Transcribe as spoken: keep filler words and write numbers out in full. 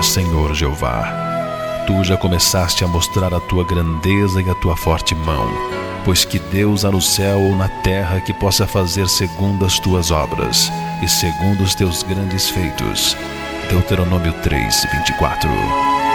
ó Senhor Jeová. Tu já começaste a mostrar a tua grandeza e a tua forte mão, pois que Deus há no céu ou na terra que possa fazer segundo as tuas obras e segundo os teus grandes feitos. Deuteronômio três, vinte e quatro.